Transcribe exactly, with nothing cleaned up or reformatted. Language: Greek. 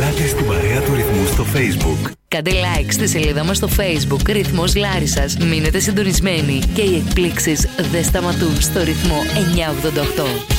Μπήκατε στην παρέα του Ρυθμού στο Facebook. Κάντε like στη σελίδα μας στο Facebook Ρυθμός Λάρισσας. Μείνετε συντονισμένοι και οι εκπλήξεις δεν σταματούν στο Ρυθμό εννιακόσια ογδόντα οκτώ.